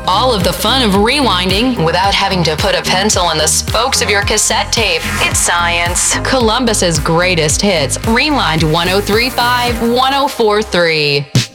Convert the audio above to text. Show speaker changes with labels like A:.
A: All of the fun of rewinding without having to put a pencil in the spokes of your cassette tape. It's science. Columbus's greatest hits. Rewind 1035, 1043.